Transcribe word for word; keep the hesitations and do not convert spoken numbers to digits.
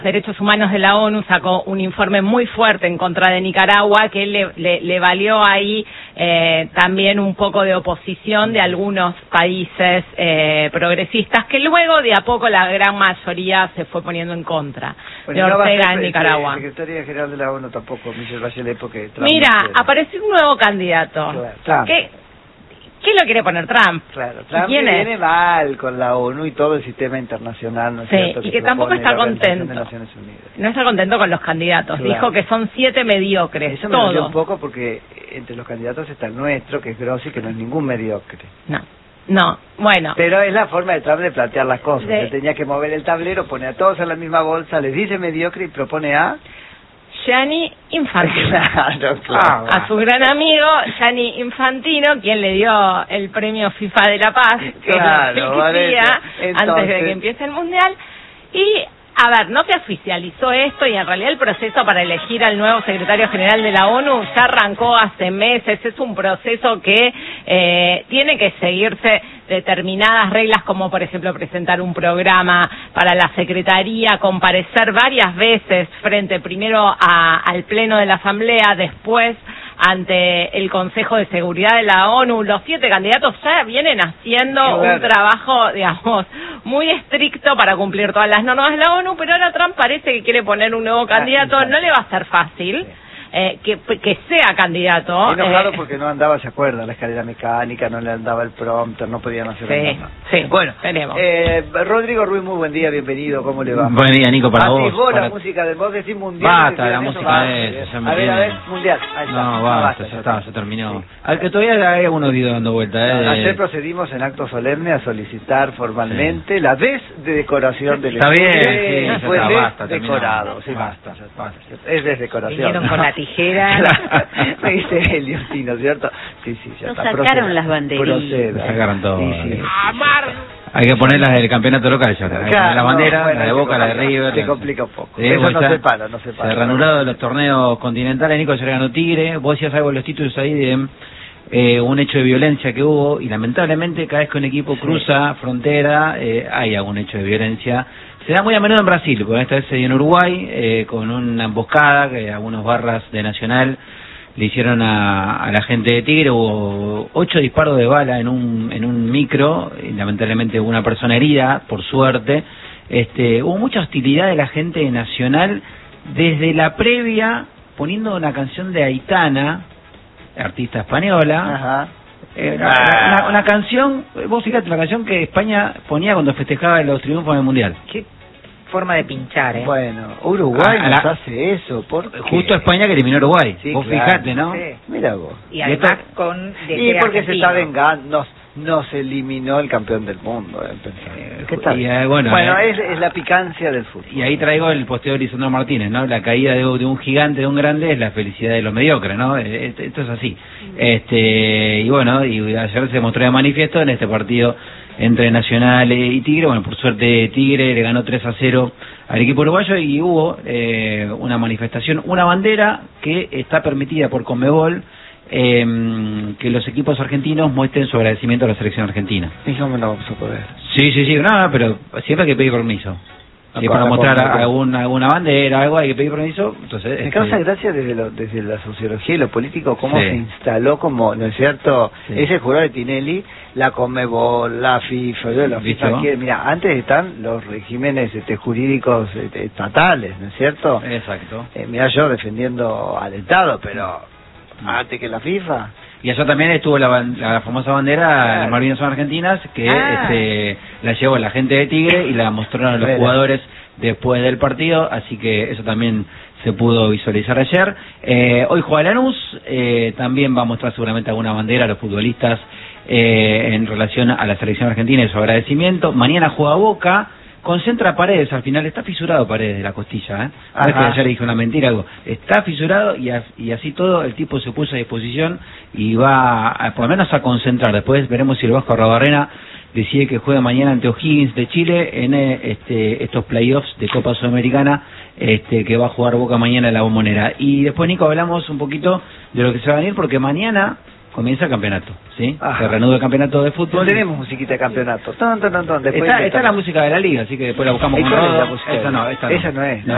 Derechos Humanos de la ONU sacó un informe muy fuerte en contra de Nicaragua que le, le, le valió ahí eh, también un poco de oposición de algunos países eh, progresistas que luego de a poco la gran mayoría se fue poniendo en contra bueno, de Ortega no en Nicaragua. La Secretaría General de la ONU tampoco, Michelle Bachelet, porque Trump Mira, no apareció un nuevo candidato. Claro, Trump. ¿Qué, ¿Qué lo quiere poner Trump? Claro, Trump ¿Quién que es? viene mal con la ONU y todo el sistema internacional, ¿no es Sí, cierto? y que que tampoco está propone la Organización contento. de Naciones Unidas. No está contento con los candidatos. Claro. Dijo que son siete mediocres, Eso me dolió todos. un poco porque entre los candidatos está el nuestro, que es Grossi, que no es ningún mediocre. No, no, bueno. Pero es la forma de Trump de plantear las cosas. De... Él tenía que mover el tablero, pone a todos en la misma bolsa, les dice mediocre y propone a... Gianni Infantino. Claro, claro. A su gran amigo Gianni Infantino, quien le dio el premio FIFA de la Paz, que Claro, él vale, quería entonces... antes de que empiece el Mundial. Y, a ver, no se oficializó esto y en realidad el proceso para elegir al nuevo secretario general de la ONU ya arrancó hace meses. Es un proceso que eh, tiene que seguirse determinadas reglas, como por ejemplo presentar un programa para la Secretaría, comparecer varias veces frente primero a, al Pleno de la Asamblea, después ante el Consejo de Seguridad de la ONU. Los siete candidatos ya vienen haciendo claro. un trabajo, digamos, muy estricto para cumplir todas las normas de la ONU, pero ahora Trump parece que quiere poner un nuevo candidato. Ah, no le va a ser fácil. Sí. Eh, que, que sea candidato. Enojado eh, porque no andaba, se acuerda, la escalera mecánica, no le andaba el prompter, no podían hacer sí, nada. Sí, bueno, tenemos. Eh, Rodrigo Ruiz, muy buen día, bienvenido, ¿cómo le va? Buen día, Nico, para vos. Vos para... la música de vos decís mundial. Basta, la música basta, de eso, ya me A ver, tiene... a ver, mundial. Ahí está. No, No, basta, basta, ya ya está, está. se terminó. Sí. Al que todavía hay algunos videos dando vuelta, ¿eh? Ayer procedimos en acto solemne a solicitar formalmente sí. la desdecoración del Está bien, estudio. sí, ya fue está, basta, desdecorado, sí, basta, basta, basta, basta. es desdecoración. Vinieron con la tijera. Me dice Eliotino, ¿cierto? Sí, sí, ya Nos está. sacaron proceda, las banderillas. proceda. Sacaron todo. Sí, sí. Hay que poner las del campeonato local ya. Hay que poner la bandera, no, bueno, la de Boca, la de River. Se complica un poco. Sí, Eso no ya, se para, no se para. Se reanudaron los torneos continentales, Nico, ayer ganó Tigre. Vos decías algo de los títulos ahí de eh, un hecho de violencia que hubo, y lamentablemente cada vez que un equipo cruza frontera eh, hay algún hecho de violencia. Se da muy a menudo en Brasil, con esta vez se dio en Uruguay, eh, con una emboscada que algunos barras de Nacional le hicieron a, a la gente de Tigre. Hubo ocho disparos de bala en un en un micro y lamentablemente hubo una persona herida, por suerte. Este, hubo mucha hostilidad de la gente de Nacional desde la previa, poniendo una canción de Aitana, artista española. Ajá. Eh, una, una, una canción, vos fíjate, la canción que España ponía cuando festejaba los triunfos del Mundial. Qué forma de pinchar, ¿eh? Bueno, Uruguay a, a nos la, hace eso. ¿Por qué? Justo España que eliminó a Uruguay. Sí, vos claro, fijate, ¿no? Sí. Mira vos. Y además con... De y porque argentino. Se está vengando, nos, nos eliminó el campeón del mundo. Eh, ¿Qué tal? Y, eh, bueno, bueno eh, es, es la picancia del fútbol. Y ahí traigo el posteo de Lisandro Martínez, ¿no? La caída de, de un gigante, de un grande, es la felicidad de los mediocres, ¿no? Esto, esto es así. Este Y bueno, y ayer se mostró de manifiesto en este partido entre Nacional y Tigre. Bueno, por suerte Tigre le ganó tres a cero al equipo uruguayo y hubo eh, una manifestación, una bandera que está permitida por Conmebol, eh, que los equipos argentinos muestren su agradecimiento a la selección argentina. ¿Y cómo lo vamos a poder? Sí, sí, sí, no, pero siempre hay que pedir permiso. Si para mostrar alguna, alguna bandera, algo, hay que pedir permiso. Entonces, me este... causa gracia desde lo, desde la sociología y lo político cómo sí. se instaló como, ¿no es cierto? Sí. Ese jurado de Tinelli, la Conmebol, la FIFA, yo, la FIFA quiere, mira, antes están los regímenes este, jurídicos este, estatales, ¿no es cierto? Exacto. Eh, mira, yo defendiendo al Estado, pero antes que la FIFA. Y allá también estuvo la, la famosa bandera, claro. Las Malvinas son argentinas, que ah. este, la llevó la gente de Tigre y la mostraron a los Vera. jugadores después del partido, así que eso también se pudo visualizar ayer. Eh, hoy juega Lanús, eh, también va a mostrar seguramente alguna bandera a los futbolistas eh, en relación a la selección argentina y su agradecimiento. Mañana juega Boca. Concentra Paredes, al final está fisurado Paredes de la costilla, ¿eh? No es que ayer le dije una mentira, algo. Está fisurado y, a, y así todo el tipo se puso a disposición y va a, por lo menos a concentrar. Después veremos si el Vasco Arrobarrena decide que juegue mañana ante O'Higgins de Chile en este estos playoffs de Copa Sudamericana este que va a jugar Boca mañana en la Bombonera. Y después, Nico, hablamos un poquito de lo que se va a venir, porque mañana comienza el campeonato, ¿sí? Ajá. Se reanuda el campeonato de fútbol. No tenemos musiquita de campeonato. Ton, ton, ton, ton. Después está, está la música de la liga, así que después la buscamos con Rodo. Esa no, esta no. Esa no es, ¿no?